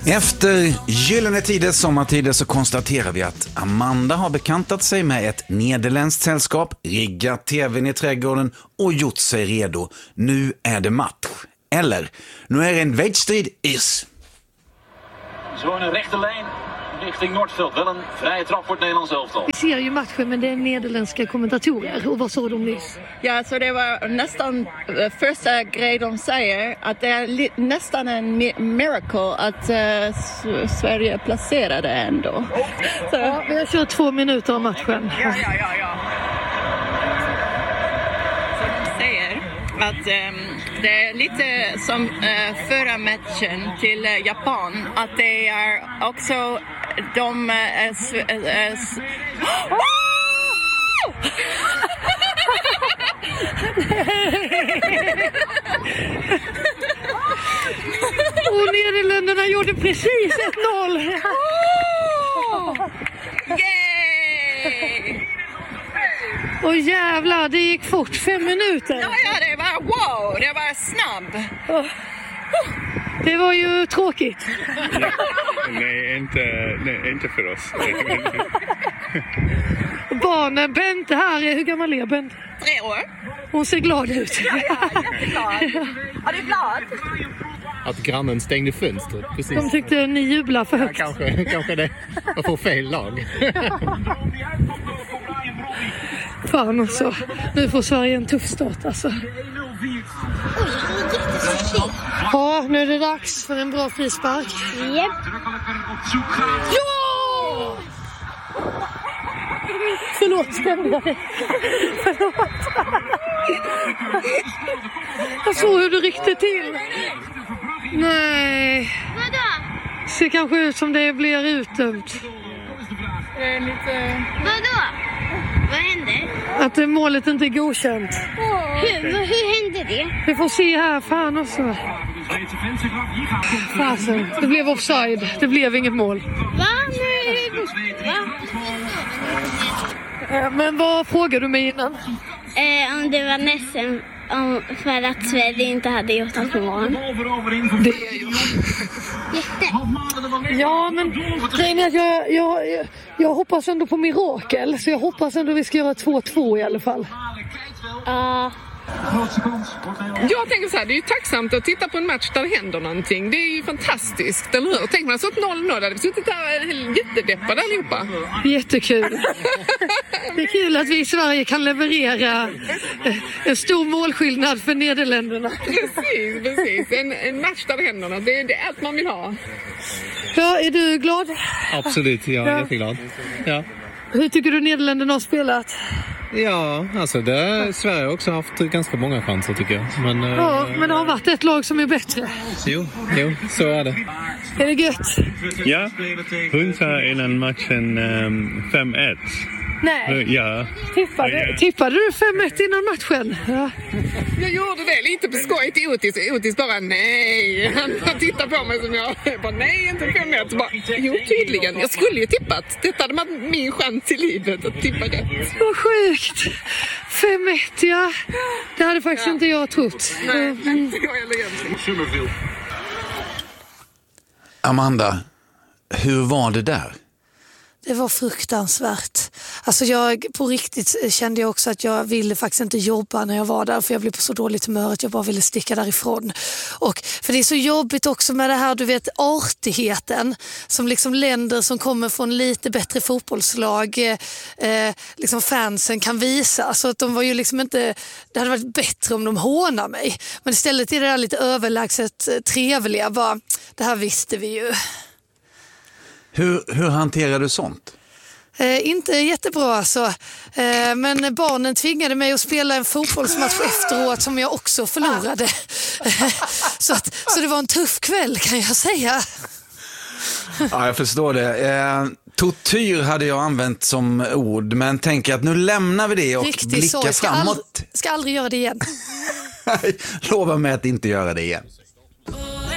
Efter gyllene tider, sommartider, så konstaterar vi att Amanda har bekantat sig med ett nederländskt sällskap, riggat tvn i trädgården och gjort sig redo. Nu är det match. Eller, nu är det en wedstrijd is. Zo in een rechte lijn richting Noordveld. Wel een vrije trap voor het Nederlands elftal. Vi ser ju matchen, men det är nederländska kommentatorer. Och vad sa de nyss? Ja, så det var nästan första grej de säger, att det är nästan en miracle att Sverige placerade ändå. Så. Ja, vi har kört 2 minuter av matchen. Ja. Så de säger att det är lite som förra matchen till Japan, att det är också de Och Nederländerna gjorde precis 1-0. Yay! Och jävlar, det gick fort. 5 minuter. Ja, det var wow, det var snabb. Det var ju tråkigt. Nej, inte för oss. Barnen, Bente här, hur gammal är Bente? 3 år. Hon ser glad ut. Ja, jätteglad. Ja, det är glad. Att grannen stängde fönstret, precis. De tyckte ni jublar för högt. Ja, kanske det. Jag får fel lag. Fan alltså. Nu får Sverige en tuff start alltså. Ja, nu är det dags för en bra frispark. Japp. Ja! Förlåt, stämde jag det? Förlåt. Jag såg hur du ryckte till. Nej. Vadå? Ser kanske ut som det blir utdömt. Vadå? Vad hände? Att målet inte är godkänt. Hur hände det? Vi får se här, fan också. Fasen, det blev offside. Det blev inget mål. Va? Men vad frågade du mig innan? Om det var nästan för att Sverige inte hade gjort allt mål. Det är ju. Ja, men grejen är att jag hoppas ändå på mirakel. Så jag hoppas ändå vi ska göra 2-2 i alla fall. Ja. Jag tänker så här, det är ju tacksamt att titta på en match där det händer någonting. Det är ju fantastiskt, eller hur? Tänk man så att 0-0 hade vi suttit där jättedeppade allihopa. Jättekul. Det är kul att vi i Sverige kan leverera en stor målskillnad för Nederländerna. Precis. En match där det händer något. Det är allt man vill ha. Ja, är du glad? Absolut, jag är jätteglad. Ja. Hur tycker du Nederländerna har spelat? Ja, alltså Sverige har också haft ganska många chanser tycker jag. Men det har varit ett lag som är bättre. Jo, så är det. Är det gött? Ja, hon sa innan matchen 5-1. Nej. Ja. Tippade du 5-1 innan matchen? Ja. Jag gjorde det lite på skoj till Otis. Otis bara nej. Han tittar på mig som jag bara nej, inte 5-1. Bara, jo, tydligen. Jag skulle ju tippat. Detta hade varit min chans i livet att tippa rätt. Vad sjukt. 5-1, ja. Det hade faktiskt inte jag trott. Nej, inte jag heller egentligen. Amanda, hur var det där? Det var fruktansvärt. Alltså på riktigt kände jag också att jag ville faktiskt inte jobba när jag var där, för jag blev på så dåligt humör att jag bara ville sticka därifrån. Och för det är så jobbigt också med det här, du vet, artigheten som liksom länder som kommer från lite bättre fotbollslag liksom fansen kan visa. Alltså att de var ju liksom inte, det hade varit bättre om de hånar mig. Men istället är det där lite överlägset trevliga, bara, det här visste vi ju. Hur hanterar du sånt? Inte jättebra alltså. Men barnen tvingade mig att spela en fotbollsmatch efteråt som jag också förlorade. Så det var en tuff kväll kan jag säga. Ja, jag förstår det. Tortyr hade jag använt som ord, men tänker att nu lämnar vi det och blickar framåt. Ska aldrig göra det igen. Lova mig att inte göra det igen.